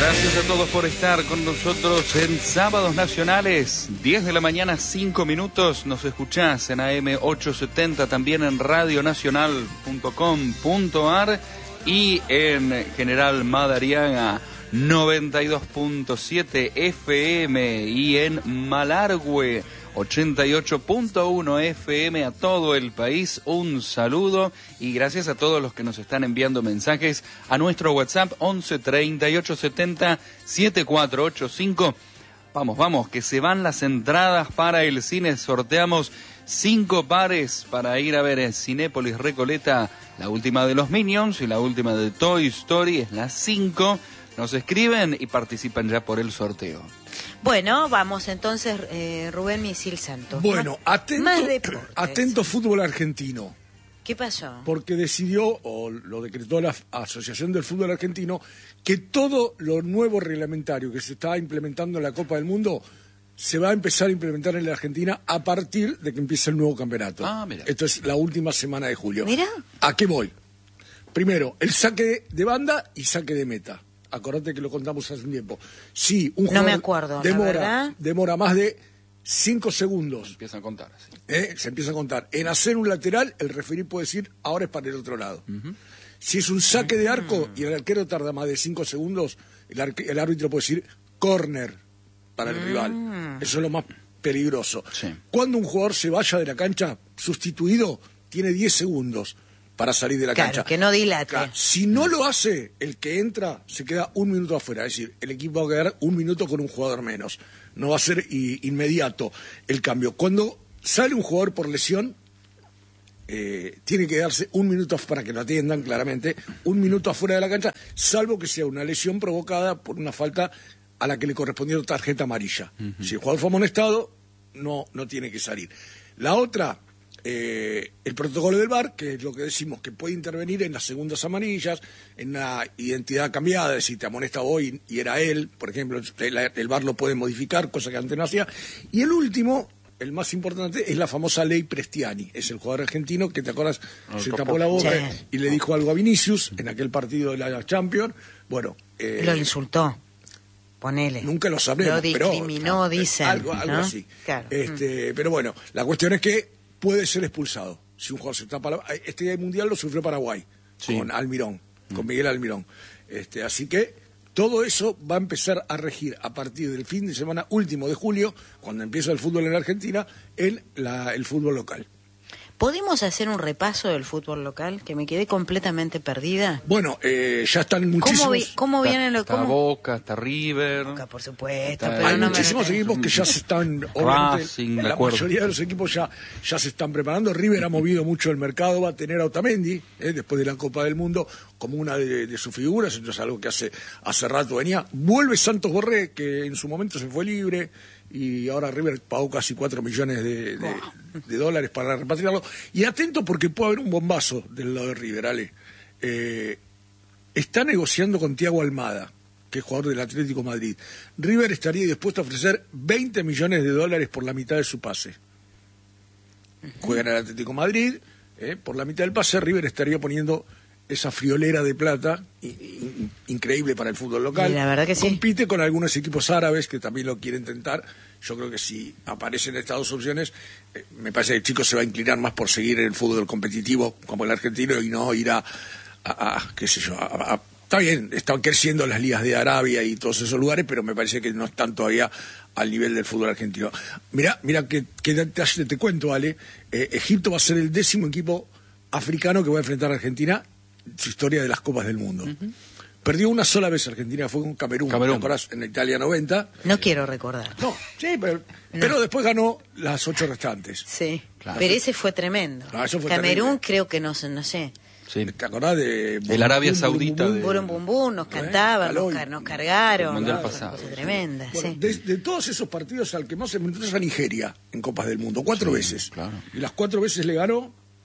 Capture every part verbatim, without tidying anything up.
Gracias a todos por estar con nosotros en Sábados Nacionales, diez de la mañana, cinco minutos. Nos escuchás en A M ochocientos setenta, también en radio nacional punto com punto a r y en General Madariaga noventa y dos punto siete F M y en Malargüe ochenta y ocho punto uno F M. A todo el país un saludo y gracias a todos los que nos están enviando mensajes a nuestro WhatsApp once treinta y ocho setenta setenta y cuatro ochenta y cinco. Vamos, vamos, que se van las entradas para el cine. Sorteamos cinco pares para ir a ver en Cinépolis Recoleta la última de los Minions y la última de Toy Story. Es las cinco. Nos escriben y participan ya por el sorteo. Bueno, vamos entonces, eh, Rubén Misil Santos. Bueno, atento, atento fútbol argentino. ¿Qué pasó? Porque decidió, o lo decretó la Asociación del Fútbol Argentino, que todo lo nuevo reglamentario que se está implementando en la Copa del Mundo se va a empezar a implementar en la Argentina a partir de que empiece el nuevo campeonato. Ah, mira. Esto es la última semana de julio. Mira. ¿A qué voy? Primero, el saque de banda y saque de meta. Acordate que lo contamos hace un tiempo. Si un jugador no me acuerdo, demora, demora más de cinco segundos. Empieza a contar. Sí. ¿eh? Se empieza a contar. En hacer un lateral, el referí puede decir, ahora es para el otro lado. Uh-huh. Si es un saque de arco uh-huh. y el arquero tarda más de cinco segundos, el, arque, el árbitro puede decir, córner para el uh-huh. rival. Eso es lo más peligroso. Sí. Cuando un jugador se vaya de la cancha, sustituido, tiene diez segundos para salir de la claro, cancha. Que no dilate. Claro, si no lo hace, el que entra se queda un minuto afuera. Es decir, el equipo va a quedar un minuto con un jugador menos. No va a ser i- inmediato el cambio. Cuando sale un jugador por lesión, eh, tiene que darse un minuto para que lo atiendan claramente, un minuto afuera de la cancha, salvo que sea una lesión provocada por una falta a la que le correspondió tarjeta amarilla. Uh-huh. Si el jugador fue amonestado, no, no tiene que salir. La otra... Eh, el protocolo del V A R, que es lo que decimos, que puede intervenir en las segundas amarillas, en una identidad cambiada, es decir, te amonesta hoy y era él, por ejemplo, el, el V A R lo puede modificar, cosa que antes no hacía. Y el último, el más importante, es la famosa ley Prestiani, es el jugador argentino que, ¿te acuerdas? No, se tapó la boca sí. y le dijo algo a Vinicius en aquel partido de la Champions. Bueno, eh, lo insultó. Ponele. Nunca lo sabremos, lo discriminó, pero, dicen, algo, algo ¿no? así. Claro. Este, mm. Pero bueno, la cuestión es que puede ser expulsado. Si un jugador se tapa la... Este mundial lo sufrió Paraguay, sí. con Almirón, mm. con Miguel Almirón. Este, así que todo eso va a empezar a regir a partir del fin de semana último de julio, cuando empieza el fútbol en la Argentina, en la, el fútbol local. ¿Podemos hacer un repaso del fútbol local? Que me quedé completamente perdida. Bueno, eh, ya están muchísimos... ¿Cómo, vi, cómo vienen los...? Está cómo? Boca, está River... Boca, por supuesto. Está, pero hay no muchísimos me... equipos que ya se están... Racing, la mayoría de los equipos ya, ya se están preparando. River ha movido mucho el mercado, va a tener a Otamendi, eh, después de la Copa del Mundo, como una de, de sus figuras. Esto es algo que hace, hace rato venía. Vuelve Santos Borré, que en su momento se fue libre... y ahora River pagó casi cuatro millones de, de, de dólares para repatriarlo. Y atento porque puede haber un bombazo del lado de River, Ale. Eh, está negociando con Thiago Almada, que es jugador del Atlético Madrid. River estaría dispuesto a ofrecer veinte millones de dólares por la mitad de su pase. Juega en el Atlético Madrid, eh, por la mitad del pase River estaría poniendo esa friolera de plata in, in, increíble para el fútbol local. Y la verdad que sí. Compite con algunos equipos árabes que también lo quieren tentar. Yo creo que si aparecen estas dos opciones, eh, me parece que el chico se va a inclinar más por seguir en el fútbol competitivo como el argentino y no ir a, a, a qué sé yo, a, a, está bien, están creciendo las ligas de Arabia y todos esos lugares, pero me parece que no están todavía al nivel del fútbol argentino. Mira, mira que, que te, te cuento, Ale, eh, Egipto va a ser el décimo equipo africano que va a enfrentar a Argentina su historia de las Copas del Mundo. Uh-huh. Perdió una sola vez Argentina, fue con Camerún, Camerún. ¿te acordás? En Italia noventa. No eh, quiero recordar. No, sí, pero, no. pero después ganó las ocho restantes. Sí, claro. Pero ese fue tremendo. No, eso fue Camerún terrible. Creo que no, no sé. Sí. ¿Te acordás de... El Arabia Saudita? Burum, burum, burum, burum, nos cantaban, ¿Eh? nos, nos cargaron. El mundial pasado. Cosa tremenda, bueno, sí. de, de todos esos partidos, al que más se enfrentó es a Nigeria en Copas del Mundo, cuatro sí, veces. Claro. Y las cuatro veces le ganó.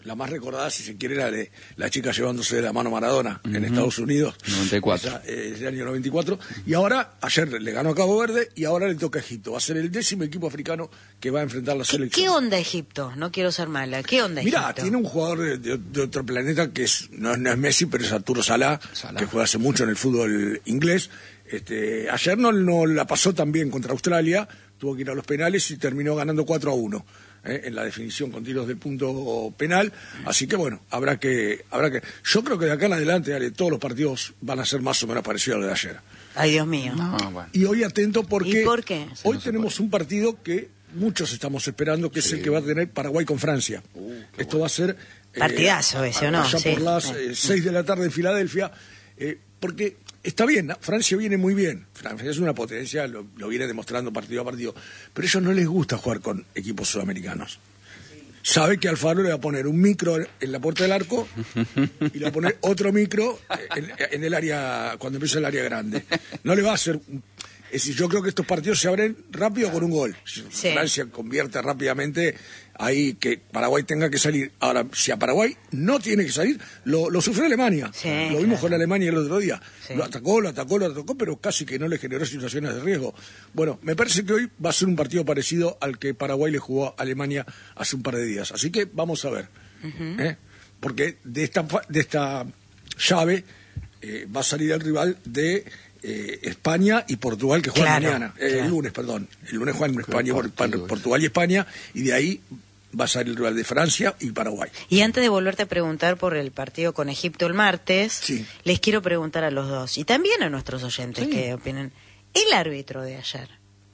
la más recordada, si se quiere, la de la chica llevándose de la mano a Maradona uh-huh. en Estados Unidos. noventa y cuatro. Esa, eh, es el año noventa y cuatro. Y ahora, ayer le ganó a Cabo Verde y ahora le toca a Egipto. Va a ser el décimo equipo africano que va a enfrentar la ¿Qué, selección. ¿Qué onda Egipto? No quiero ser mala. ¿Qué onda Egipto? Mirá, tiene un jugador de, de, de otro planeta que es no, es no es Messi, pero es Arturo Salah, Salah, que juega hace mucho en el fútbol inglés. Este, ayer no, no la pasó tan bien contra Australia, tuvo que ir a los penales y terminó ganando cuatro a uno. Eh, en la definición con tiros de punto penal, así que bueno, habrá que, habrá que, yo creo que de acá en adelante, Ale, todos los partidos van a ser más o menos parecidos a los de ayer. Ay, Dios mío. No, bueno. Y hoy atento porque ¿Y por qué? hoy tenemos un partido que muchos estamos esperando, que sí. es el que va a tener Paraguay con Francia. Uh, Esto bueno. va a ser eh, partidazo ese, ¿o no? allá sí. por las eh, seis de la tarde en Filadelfia, eh, porque está bien, Francia viene muy bien, Francia es una potencia, lo, lo viene demostrando partido a partido, pero a ellos no les gusta jugar con equipos sudamericanos. Sabe que Alfaro le va a poner un micro en la puerta del arco y le va a poner otro micro en, en el área, cuando empieza el área grande. No le va a hacer... Es decir, yo creo que estos partidos se abren rápido con un gol. Si sí. Francia convierte rápidamente, ahí que Paraguay tenga que salir. Ahora, si a Paraguay no tiene que salir, lo, lo sufrió Alemania. Sí, lo vimos claro. con Alemania el otro día. Sí. Lo atacó, lo atacó, lo atacó, pero casi que no le generó situaciones de riesgo. Bueno, me parece que hoy va a ser un partido parecido al que Paraguay le jugó a Alemania hace un par de días. Así que vamos a ver. Uh-huh. ¿eh? Porque de esta, de esta llave eh, va a salir el rival de... Eh, España y Portugal, que juegan claro, mañana, eh, claro. el lunes, perdón. El lunes juegan España, Portugal. Portugal y España, y de ahí va a salir el rival de Francia y Paraguay. Y antes de volverte a preguntar por el partido con Egipto el martes, sí. les quiero preguntar a los dos, y también a nuestros oyentes sí. que opinen, el árbitro de ayer.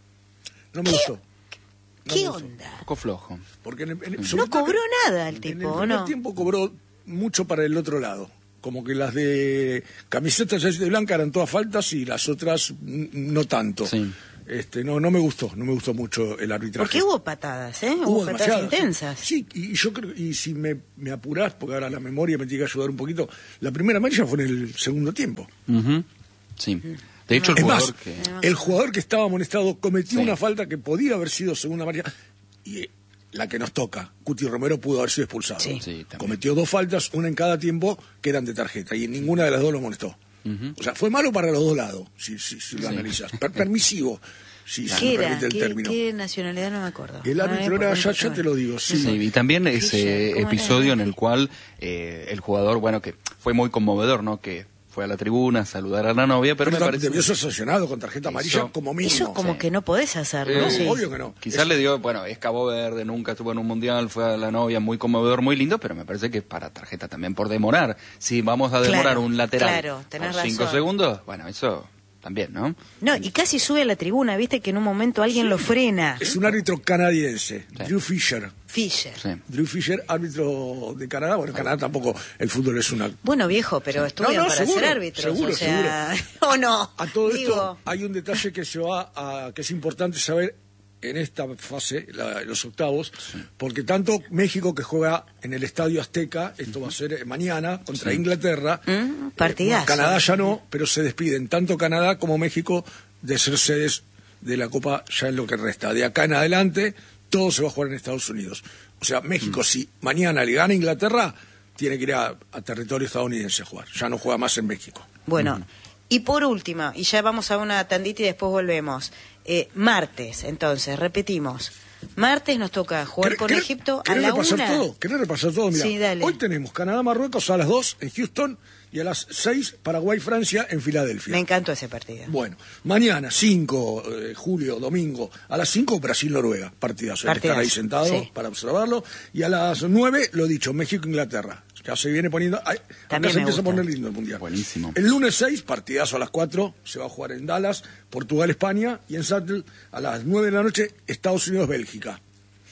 No me gustó. No ¿Qué me onda? Un poco flojo. Porque en, en, no cobró nada el tipo, en el primer ¿no? tiempo cobró mucho para el otro lado. Como que las de camisetas de blanca eran todas faltas y las otras no tanto. Sí. Este, no, no me gustó, no me gustó mucho el arbitraje. Porque hubo patadas, ¿eh? Hubo, hubo patadas intensas. Sí, y yo creo, y si me, me apurás, porque ahora la memoria me tiene que ayudar un poquito, la primera amarilla fue en el segundo tiempo. Uh-huh. Sí. De hecho, el es jugador más, que... el jugador que estaba amonestado cometió sí. una falta que podía haber sido segunda amarilla y la que nos toca, Cuti Romero pudo haber sido expulsado. Sí. Sí, cometió dos faltas, una en cada tiempo, que eran de tarjeta, y en ninguna de las dos lo amonestó. Uh-huh. O sea, fue malo para los dos lados, si, si, si lo sí. analizas. Per- permisivo, si se me permite el ¿Qué, término. ¿Qué nacionalidad? No me acuerdo. El árbitro era, ya, ya te lo digo, sí. sí y también ese episodio en el cual eh, el jugador, bueno, que fue muy conmovedor, ¿no? Que fue a la tribuna a saludar a la novia, pero, pero me parece... Debió ser sancionado con tarjeta amarilla eso, como mínimo. Eso como sí. que no podés hacerlo. Eh, ¿no? Sí. Obvio que no. Quizás es... le dio, bueno, es Cabo Verde, nunca estuvo en un mundial, fue a la novia, muy conmovedor, muy lindo, pero me parece que para tarjeta también por demorar. Si vamos a demorar claro, un lateral claro, tenés por cinco razón. segundos, bueno, eso... También, ¿no? No, y casi sube a la tribuna, viste que en un momento alguien sí. lo frena. Es un árbitro canadiense, sí. Drew Fisher. Fisher. Sí. Drew Fisher, árbitro de Canadá. Bueno, Canadá tampoco, el fútbol es una... Bueno, viejo, pero sí. estudian no, no, para seguro, ser árbitros. Seguro, o sea... seguro. ¿O no? A todo Digo... esto hay un detalle que se va a, que es importante saber en esta fase, la, los octavos, sí. porque tanto México, que juega en el Estadio Azteca, esto uh-huh. va a ser mañana contra sí. Inglaterra, mm, partidazo. Eh, Canadá ya no, pero se despiden tanto Canadá como México de ser sedes de la Copa ya en lo que resta. De acá en adelante, todo se va a jugar en Estados Unidos. O sea, México, uh-huh. si mañana le gana a Inglaterra, tiene que ir a, a territorio estadounidense a jugar. Ya no juega más en México. Bueno, uh-huh. y por último, y ya vamos a una tandita y después volvemos. Eh, martes, entonces, repetimos. Martes nos toca jugar con Egipto a la repasar una. Todo? ¿Querés repasar todo? Mirá, sí, dale. Hoy tenemos Canadá-Marruecos a las dos en Houston y a las seis Paraguay-Francia en Filadelfia. Me encantó ese partido. Bueno, mañana, cinco de julio, domingo, a las cinco Brasil-Noruega, partidazo. Hay que estar ahí sentado sí. para observarlo. Y a las nueve, lo dicho, México-Inglaterra. Ya se viene poniendo... Ay, También se me empieza gusta. a poner lindo el Mundial. Buenísimo. El lunes seis, partidazo a las cuatro, se va a jugar en Dallas, Portugal-España, y en Seattle a las nueve de la noche, Estados Unidos-Bélgica.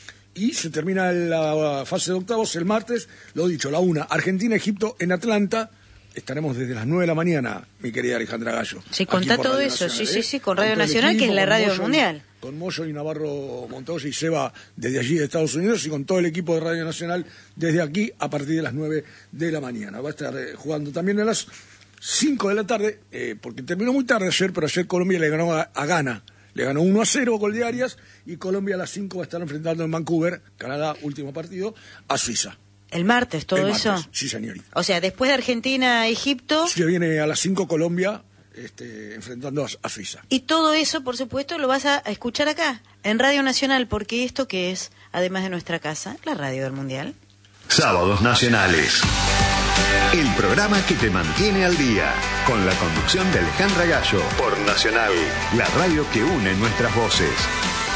Y se termina la fase de octavos el martes, lo dicho, la una, Argentina-Egipto en Atlanta. Estaremos desde las nueve de la mañana, mi querida Alejandra Gallo. Sí, contá todo Radio eso, Nacional, sí, ¿eh? sí, sí, con Radio con Nacional, equipo, que es la radio Moyo, mundial. Con Moyo y Navarro Montoya y Seba desde allí de Estados Unidos y con todo el equipo de Radio Nacional desde aquí a partir de las nueve de la mañana. Va a estar eh, jugando también a las cinco de la tarde, eh, porque terminó muy tarde ayer, pero ayer Colombia le ganó a, a Ghana. Le ganó uno a cero, gol de Arias, y Colombia a las cinco va a estar enfrentando en Vancouver, Canadá, último partido, a Suiza. ¿El martes todo El eso? martes, sí, señorita. O sea, después de Argentina, Egipto... Se viene a las cinco Colombia, este, enfrentando a, a Suiza. Y todo eso, por supuesto, lo vas a escuchar acá, en Radio Nacional, porque esto que es, además de nuestra casa, la radio del Mundial. Sábados Nacionales. El programa que te mantiene al día, con la conducción de Alejandra Gallo, por Nacional, la radio que une nuestras voces.